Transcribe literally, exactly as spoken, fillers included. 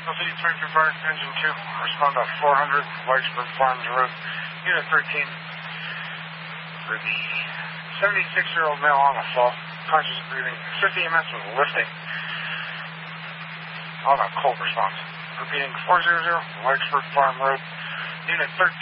City twenty-two Fire, Engine two, respond to four hundred, Larkspur Farms Road, Unit thirteen, for the seventy-six-year-old male on the fall, conscious breathing, fifty E M S with lifting, on a cold response. Repeating four hundred, Larkspur Farm Road, Unit thirteen.